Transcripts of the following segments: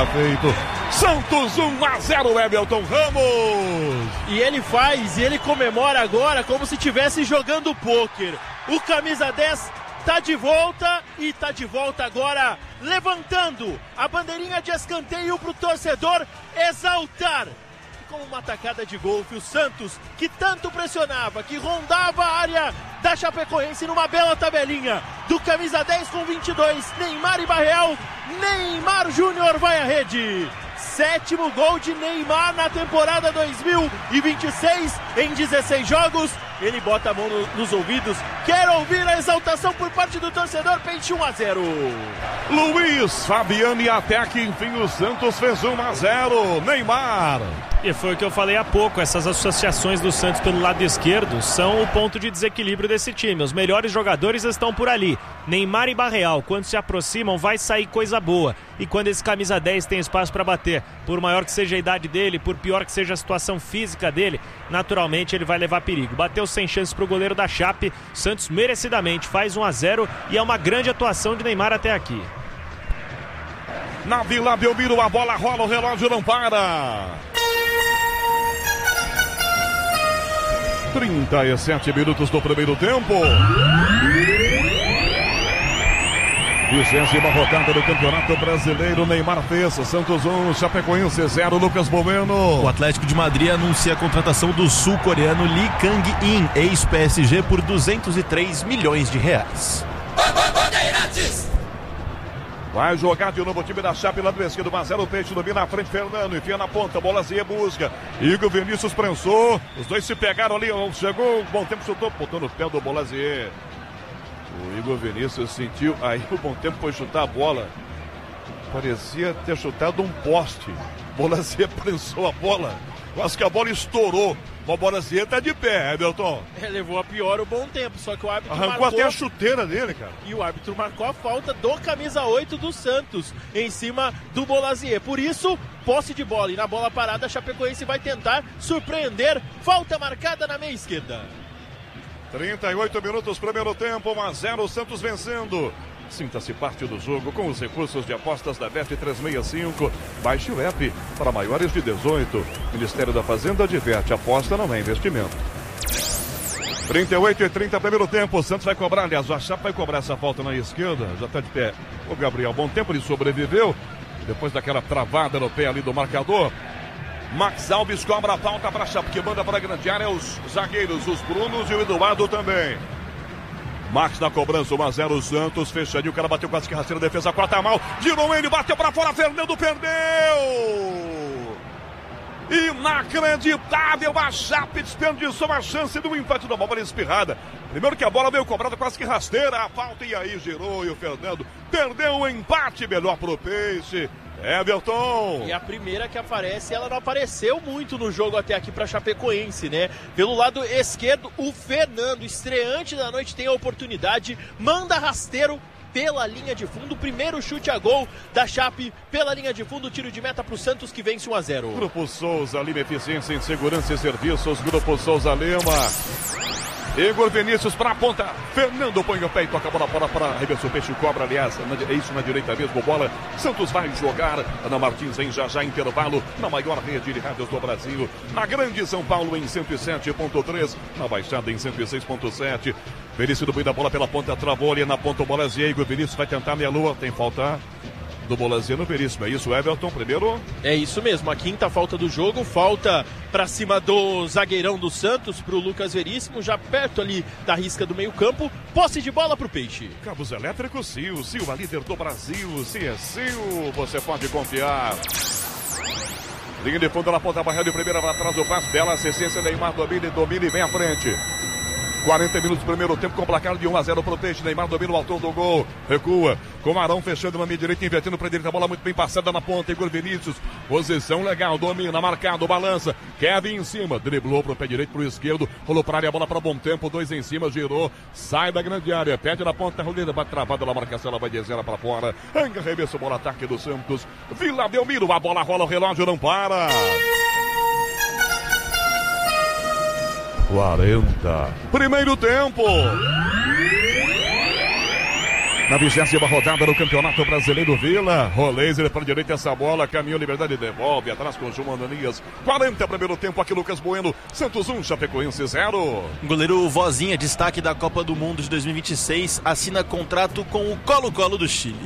está feito. Santos 1-0, Everton Ramos. E ele faz, e ele comemora agora como se estivesse jogando pôquer. O camisa 10 tá de volta e tá de volta agora, levantando a bandeirinha de escanteio pro torcedor exaltar. Como uma tacada de golfe, o Santos, que tanto pressionava, que rondava a área da Chapecoense numa bela tabelinha do camisa 10 com 22, Neymar e Barreal. Neymar Júnior vai à rede. 7º gol de Neymar na temporada 2026 em 16 jogos. Ele bota a mão nos ouvidos, quer ouvir a exaltação por parte do torcedor. Peixe 1-0. Luiz Fabiano, e até que enfim o Santos fez 1-0. Neymar. E foi o que eu falei há pouco, essas associações do Santos pelo lado esquerdo são o ponto de desequilíbrio desse time. Os melhores jogadores estão por ali. Neymar e Barreal, quando se aproximam, vai sair coisa boa. E quando esse camisa 10 tem espaço para bater, por maior que seja a idade dele, por pior que seja a situação física dele, naturalmente ele vai levar perigo. Bateu sem chance pro goleiro da Chape, Santos merecidamente faz 1-0 e é uma grande atuação de Neymar até aqui. Na Vila Belmiro a bola rola, o relógio não para. 37 minutos do primeiro tempo. 20ª rodada do Campeonato Brasileiro. Neymar fez, Santos 1, Chapecoense 0, Lucas Bueno. O Atlético de Madrid anuncia a contratação do sul-coreano Lee Kang-in, ex-PSG, por 203 milhões de reais. Vai jogar de novo o time da Chape lá do esquerdo, 1-0, o Peixe domina na frente, Fernando, enfia na ponta, Bolasie busca, Igor Vinícius prensou, os dois se pegaram ali, chegou, bom tempo, chutou, botou no pé do Bolasie. O Igor Vinícius sentiu, aí o bom tempo foi chutar a bola, parecia ter chutado um poste, Bolasie prensou a bola, quase que a bola estourou. O Bolasie tá de pé, Everton. Levou a pior o bom tempo, só que o árbitro arrancou até a chuteira dele, cara. E o árbitro marcou a falta do camisa 8 do Santos em cima do Bolasie. Por isso, posse de bola. E na bola parada, a Chapecoense vai tentar surpreender. Falta marcada na meia esquerda. 38 minutos, primeiro tempo, 1-0, Santos vencendo. Sinta-se parte do jogo com os recursos de apostas da Bet365. Baixe o app para maiores de 18. Ministério da Fazenda adverte, aposta não é investimento. 38-30, primeiro tempo. O Santos vai cobrar, aliás, a Chape vai cobrar essa falta na esquerda. Já está de pé o Gabriel. Bom tempo, ele sobreviveu. Depois daquela travada no pé ali do marcador. Max Alves cobra a falta para a Chape, que manda para a grande área os zagueiros, os Brunos e o Eduardo também. Max na cobrança, 1-0 Santos, fechadinho, o cara bateu quase que rasteira, defesa corta mal, girou ele, bateu pra fora, Fernando perdeu! Inacreditável, a Chape desperdiçou a chance do empate da bola espirrada. Primeiro que a bola veio cobrada quase que rasteira, a falta e aí girou e o Fernando perdeu o empate, melhor pro Peixe. Everton. E a primeira que aparece, ela não apareceu muito no jogo até aqui para Chapecoense, né? Pelo lado esquerdo, o Fernando, estreante da noite, tem a oportunidade, manda rasteiro pela linha de fundo, primeiro chute a gol da Chape pela linha de fundo, tiro de meta para o Santos que vence 1-0. Grupo Souza Lima, eficiência em segurança e serviços, Grupo Souza Lima. Igor Vinícius para a ponta, Fernando põe o pé e toca a bola para arremessou, Peixe cobra, aliás, é isso na direita mesmo, bola, Santos vai jogar, Ana Martins em já intervalo, na maior rede de rádios do Brasil, na grande São Paulo em 107.3, na Baixada em 106.7, Veríssimo do meio da bola pela ponta, travou ali na ponta o Bolasie, Igor Vinícius vai tentar meia lua, tem falta do Bolasie no Veríssimo, é isso, Everton, primeiro? É isso mesmo, a quinta falta do jogo, falta pra cima do zagueirão do Santos, pro Lucas Veríssimo, já perto ali da risca do meio campo, posse de bola pro Peixe. Cabos elétricos Sil, a líder do Brasil, se é Sil, você pode confiar. Linha de fundo na ponta, barreira de primeira, para trás do passe, bela assistência, Neymar domina e vem à frente. 40 minutos do primeiro tempo com placar de 1-0 pro Peixe. Neymar domina o autor do gol. Recua. Com Arão fechando na meia direita, invertendo para direita. A bola muito bem passada na ponta. Igor Vinícius. Posição legal. Domina, marcado, balança. Kevin em cima. Driblou pro pé direito, pro esquerdo. Rolou para área, a bola para bom tempo. 2 em cima, girou. Sai da grande área. Pede na ponta. Roleta bate travada na marcação. Ela vai de zero para fora. Anga, arremesso, bola, ataque do Santos. Vila Belmiro. A bola rola, o relógio não para. 40. Primeiro tempo. Na 20ª rodada do Campeonato Brasileiro Vila. Roleiser para a direita essa bola. Caminhou Liberdade, devolve atrás com o João Ananias. 40 primeiro tempo aqui, Lucas Bueno. Santos 1, Chapecoense 0. Goleiro Vozinha, destaque da Copa do Mundo de 2026, assina contrato com o Colo-Colo do Chile.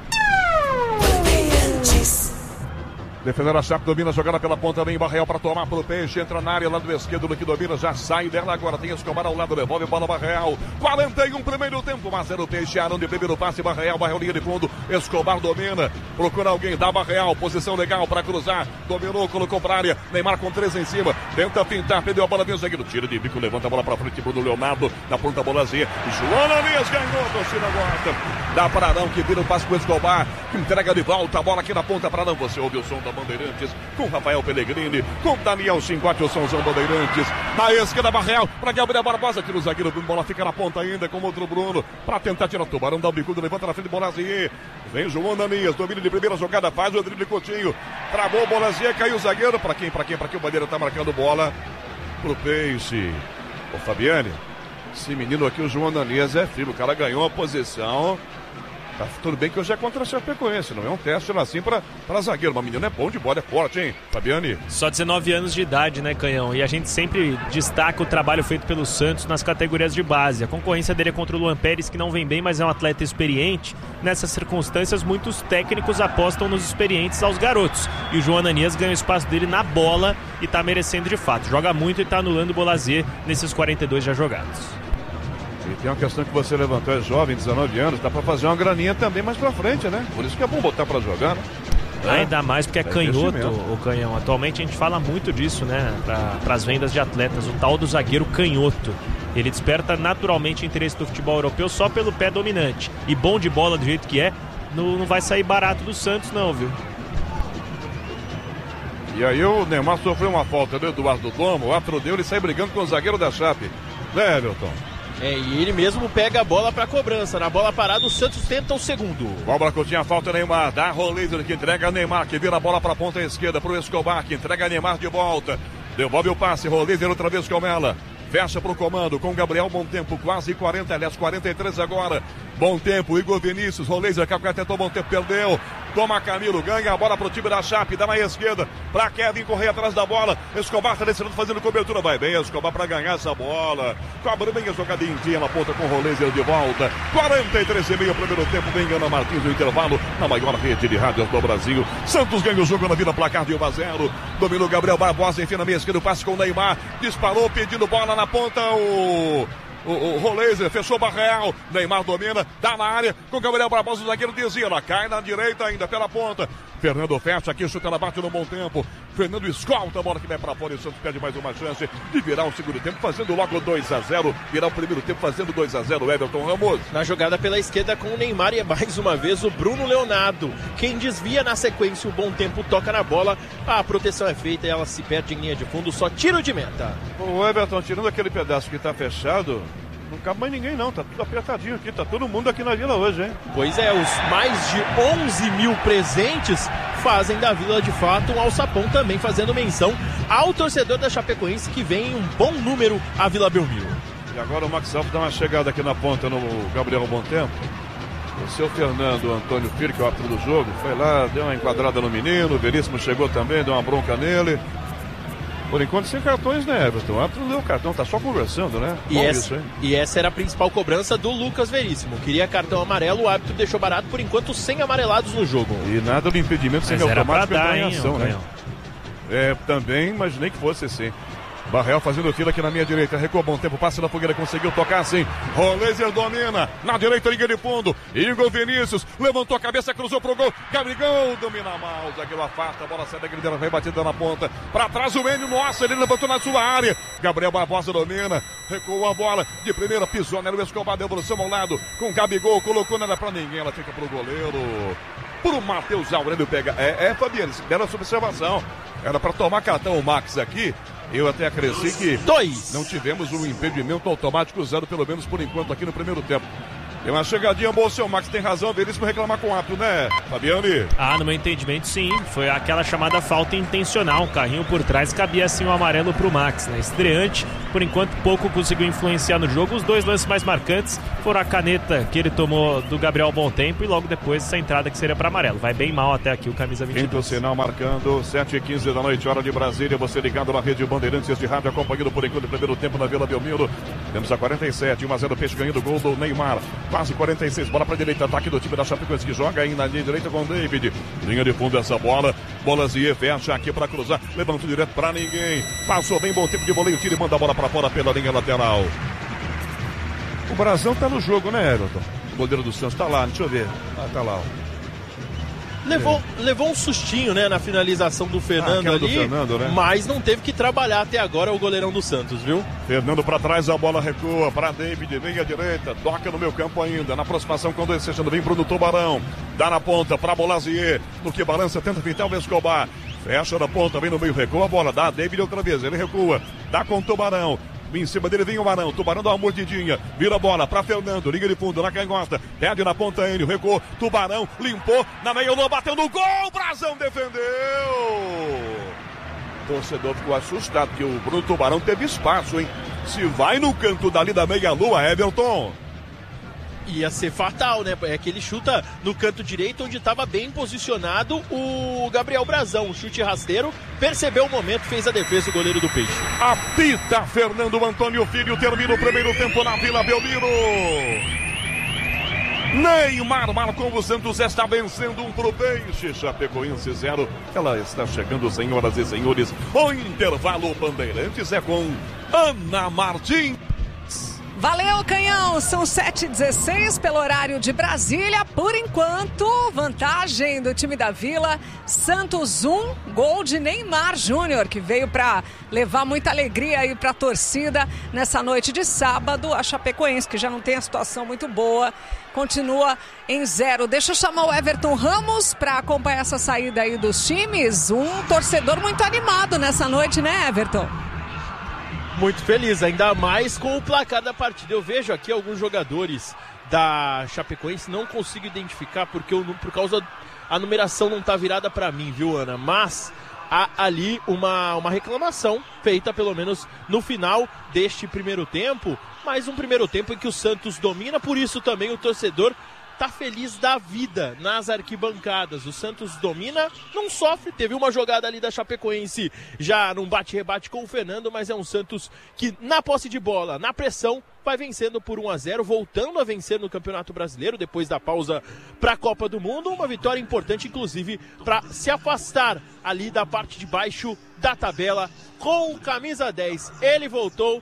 Defendendo a Chape, domina a jogada pela ponta, vem Barreal para tomar pro Peixe, entra na área, lado esquerdo do que domina, já sai dela agora, tem Escobar ao lado, devolve bola Barreal, 41 primeiro tempo, mas era o Peixe, Arão de primeiro passe, Barreal linha de fundo, Escobar domina, procura alguém, dá Barreal, posição legal para cruzar, dominou, colocou pra área, Neymar com 3 em cima, tenta pintar, perdeu a bola, vem o zagueiro, tira de bico, levanta a bola pra frente, Bruno Leonardo, na ponta bolazinha, João Ananias ganhou, torcida gosta, dá para Arão, que vira o passe pro Escobar, entrega de volta, a bola aqui na ponta para Arão, você ouve o som da Bandeirantes, com Rafael Pellegrini, com Daniel Chingote, o Sãozão Bandeirantes, na esquerda Barreal, para Gabriel Barbosa, tira o zagueiro, bola fica na ponta ainda, com outro Bruno, para tentar tirar o Tubarão, dá o bicudo, levanta na frente, Bolazier, vem João Ananias, domínio de primeira jogada, faz o drible Coutinho, travou Bolazier, caiu o zagueiro, para quem, o Bandeira tá marcando bola, pro Peixe, ô Fabiane, esse menino aqui, o João Ananias, é filho, o cara ganhou a posição. Tá tudo bem que hoje é contra a Chapecoense, não é um teste assim pra zagueiro. Mas menino é bom de bola, é forte, hein, Fabiane? Só 19 anos de idade, né, Canhão? E a gente sempre destaca o trabalho feito pelo Santos nas categorias de base. A concorrência dele é contra o Luan Pérez, que não vem bem, mas é um atleta experiente. Nessas circunstâncias, muitos técnicos apostam nos experientes aos garotos. E o João Ananias ganha o espaço dele na bola e tá merecendo de fato. Joga muito e tá anulando o Bolazier nesses 42 já jogados. E tem uma questão que você levantou, é jovem, 19 anos, dá pra fazer uma graninha também mais pra frente, né? Por isso que é bom botar pra jogar, né? Ainda mais porque é canhoto, o Canhão. Atualmente a gente fala muito disso, né? Para as vendas de atletas, o tal do zagueiro canhoto. Ele desperta naturalmente interesse do futebol europeu só pelo pé dominante. E bom de bola do jeito que é, não vai sair barato do Santos não, viu? E aí o Neymar sofreu uma falta do Eduardo Domo, o árbitro deu, ele sai brigando com o zagueiro da Chape. Né, Everton? E ele mesmo pega a bola pra cobrança. Na bola parada, o Santos tenta o segundo. Cobra que tinha falta, Neymar. Dá Roleiser, que entrega a Neymar, que vira a bola pra ponta esquerda, pro Escobar, que entrega a Neymar de volta. Devolve o passe, Roleiser outra vez com ela. Fecha pro comando com Gabriel, bom tempo, quase 40, aliás, 43 agora. Bom tempo, Igor Vinícius, Roleiser, que tentou bom tempo, perdeu. Toma Camilo, ganha a bola pro time da Chape, dá na esquerda, pra Kevin correr atrás da bola. Escobar tá decidindo fazendo cobertura, vai bem, Escobar pra ganhar essa bola. Cobra bem a jogadinha na ponta com Roleiser de volta. 43,5 primeiro tempo, vem Ana Martins no intervalo, na maior rede de rádios do Brasil. Santos ganha o jogo na Vila, placar de 1-0. Dominou Gabriel Barbosa, enfim na meia esquerda, passe com o Neymar, disparou pedindo bola na ponta, o Roleiser fechou Barreal, Neymar domina, dá na área com Gabriel Barbosa, o zagueiro desvia, ela cai na direita ainda pela ponta. Fernando fecha aqui, chuta, ela bate no bom tempo. Fernando escolta a bola que vai para fora e o Santos perde mais uma chance de virar o segundo tempo, fazendo logo 2-0. Virar o primeiro tempo fazendo 2-0. Everton Ramos. Na jogada pela esquerda com o Neymar e é mais uma vez o Bruno Leonardo. Quem desvia na sequência, o bom tempo toca na bola. A proteção é feita e ela se perde em linha de fundo, só tiro de meta. O Everton, tirando aquele pedaço que está fechado, não cabe mais ninguém não, tá tudo apertadinho aqui, tá todo mundo aqui na Vila hoje, hein? Pois é, os mais de 11 mil presentes fazem da Vila de fato um alçapão, também fazendo menção ao torcedor da Chapecoense que vem em um bom número à Vila Belmiro. E agora o Max Alves dá uma chegada aqui na ponta no Gabriel Bom Tempo. O seu Fernando Antônio Filho, que é o árbitro do jogo, foi lá, deu uma enquadrada no menino, o Veríssimo chegou também, deu uma bronca nele. Por enquanto sem cartões, né, Everton? O árbitro não deu cartão, tá só conversando, né? E essa era a principal cobrança do Lucas Veríssimo. Queria cartão amarelo, o árbitro deixou barato, por enquanto sem amarelados no jogo. E nada do impedimento sem automático entrar em ação, né? Canhão. Também imaginei que fosse assim. Barreal fazendo fila aqui na minha direita, recuou, bom tempo, passe na fogueira, conseguiu tocar assim. Roleiser domina, na direita, linha de fundo. Igor Vinícius levantou a cabeça, cruzou pro gol. Gabigol domina mal, o zagueiro afasta, a bola sai da grindela, vai batida na ponta. Pra trás o Enio, nossa, ele levantou na sua área. Gabriel Barbosa domina, recuou a bola de primeira, pisou nela, o Escobar, devolução ao lado com Gabigol, colocou nela pra ninguém, ela fica pro goleiro. Pro Matheus Aurélio pega. Fabiano, bela observação. Era pra tomar cartão o Max aqui. Eu até acresci que não tivemos um impedimento automático usado, pelo menos por enquanto, aqui no primeiro tempo. Tem uma chegadinha boa, o seu Max tem razão, Veríssimo reclamar com o árbitro, né, Fabiane? No meu entendimento, sim. Foi aquela chamada falta intencional. Um carrinho por trás, cabia assim o amarelo pro Max, né? Estreante, por enquanto pouco conseguiu influenciar no jogo. Os 2 lances mais marcantes foram a caneta que ele tomou do Gabriel Bom Tempo e logo depois essa entrada que seria para amarelo. Vai bem mal até aqui o camisa 22. Quinto sinal marcando 7h15 da noite, hora de Brasília. Você ligado na rede Bandeirantes de rádio, acompanhando por enquanto o primeiro tempo na Vila Belmiro. Temos a 47, 1-0 Peixe ganhando o gol do Neymar. Quase 46, bola para direita, ataque do time da Chapecoense que joga aí na linha direita com o David. Linha de fundo essa bola. Bolazier fecha aqui para cruzar. Levantou direto para ninguém. Passou bem, Bom Tempo de voleio, tira e manda a bola para fora pela linha lateral. O Brasão tá no jogo, né, Everton? O goleiro do Santos tá lá, deixa eu ver. Tá lá, ó. Levou um sustinho, né, na finalização do Fernando ali, do Fernando, né? Mas não teve que trabalhar até agora o goleirão do Santos, viu? Fernando para trás, a bola recua para David, vem à direita, toca no meio campo ainda, na aproximação com 2 fechando, vem Bruno Tubarão, dá na ponta para Bolazier, no que balança, tenta pintar o Escobar, fecha na ponta, vem no meio, recua a bola, dá a David outra vez, ele recua, dá com o Tubarão. Em cima dele vem o Barão, Tubarão dá uma mordidinha, vira a bola pra Fernando, liga de fundo na canhota, perde na ponta ele, recuou, Tubarão limpou, na meia-lua, bateu no gol, Brasão defendeu! O torcedor ficou assustado, porque o Bruno Tubarão teve espaço, hein? Se vai no canto dali da meia-lua, Everton... Ia ser fatal, né? É que ele chuta no canto direito, onde estava bem posicionado o Gabriel Brazão. Um chute rasteiro, percebeu o momento, fez a defesa o goleiro do Peixe. Apita Fernando Antônio Filho, termina o primeiro tempo na Vila Belmiro. Neymar marcou, o Santos está vencendo pro Peixe. Chapecoense 0. Ela está chegando, senhoras e senhores. O intervalo Bandeirantes é com Ana Martins. Valeu, Canhão! São 7h16 pelo horário de Brasília. Por enquanto, vantagem do time da Vila. Santos 1, gol de Neymar Júnior, que veio para levar muita alegria aí para a torcida nessa noite de sábado. A Chapecoense, que já não tem a situação muito boa, continua em 0. Deixa eu chamar o Everton Ramos para acompanhar essa saída aí dos times. Um torcedor muito animado nessa noite, né, Everton? Muito feliz, ainda mais com o placar da partida. Eu vejo aqui alguns jogadores da Chapecoense, não consigo identificar porque por causa a numeração não tá virada para mim, viu, Ana? Mas há ali uma reclamação feita pelo menos no final deste primeiro tempo, mas um primeiro tempo em que o Santos domina, por isso também o torcedor tá feliz da vida nas arquibancadas. O Santos domina, não sofre. Teve uma jogada ali da Chapecoense já num bate-rebate com o Fernando, mas é um Santos que na posse de bola, na pressão, vai vencendo por 1-0, voltando a vencer no Campeonato Brasileiro depois da pausa para a Copa do Mundo. Uma vitória importante, inclusive, para se afastar ali da parte de baixo da tabela com o camisa 10. Ele voltou,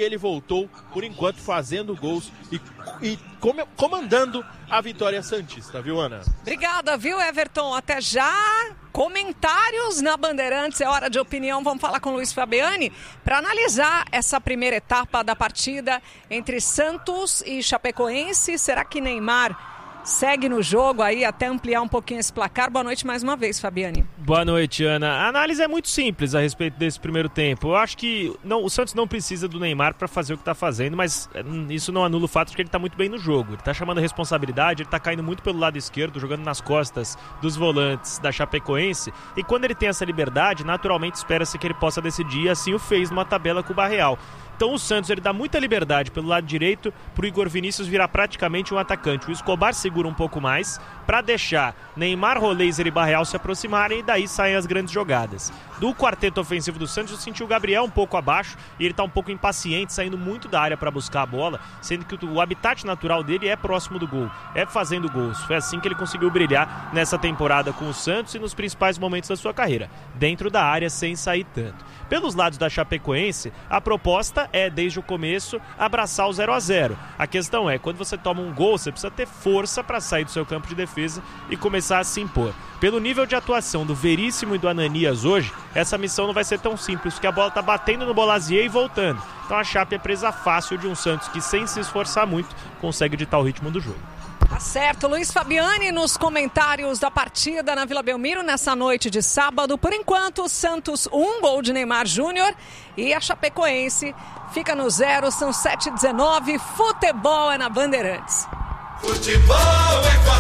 por enquanto, fazendo gols e comandando a vitória santista, viu, Ana? Obrigada, viu, Everton? Até já. Comentários na Bandeirantes, é hora de opinião. Vamos falar com o Luiz Fabiani para analisar essa primeira etapa da partida entre Santos e Chapecoense. Será que Neymar segue no jogo aí até ampliar um pouquinho esse placar? Boa noite mais uma vez, Fabiani. Boa noite, Ana. A análise é muito simples a respeito desse primeiro tempo. Eu acho que o Santos não precisa do Neymar para fazer o que está fazendo, mas isso não anula o fato de que ele está muito bem no jogo. Ele está chamando a responsabilidade, ele está caindo muito pelo lado esquerdo, jogando nas costas dos volantes da Chapecoense, e quando ele tem essa liberdade, naturalmente espera-se que ele possa decidir, e assim o fez numa tabela com o Barreal. Então o Santos ele dá muita liberdade pelo lado direito para o Igor Vinícius virar praticamente um atacante. O Escobar segura um pouco mais para deixar Neymar, Roleiser e Barreal se aproximarem, e daí saem as grandes jogadas. Do quarteto ofensivo do Santos, eu senti o Gabriel um pouco abaixo e ele está um pouco impaciente, saindo muito da área para buscar a bola, sendo que o habitat natural dele é próximo do gol, é fazendo gols. Foi assim que ele conseguiu brilhar nessa temporada com o Santos e nos principais momentos da sua carreira, dentro da área sem sair tanto. Pelos lados da Chapecoense, a proposta é, desde o começo, abraçar o 0-0. A questão é, quando você toma um gol, você precisa ter força para sair do seu campo de defesa e começar a se impor. Pelo nível de atuação do Veríssimo e do Ananias hoje, essa missão não vai ser tão simples, porque a bola está batendo no Bolazier e voltando. Então a Chape é presa fácil de um Santos que, sem se esforçar muito, consegue ditar o ritmo do jogo. Tá certo, Luiz Fabiani nos comentários da partida na Vila Belmiro nessa noite de sábado. Por enquanto, Santos 1, gol de Neymar Júnior, e a Chapecoense fica no 0, são 7h19, futebol é na Bandeirantes. Futebol é com a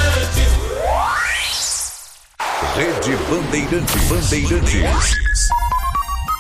Bandeirantes. Rede Bandeirantes.